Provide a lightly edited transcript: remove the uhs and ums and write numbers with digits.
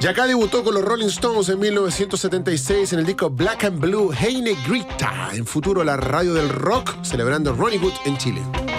Y acá debutó con los Rolling Stones en 1976 en el disco Black and Blue, Hey Negrita, en futuro la radio del rock, celebrando Ronnie Wood en Chile.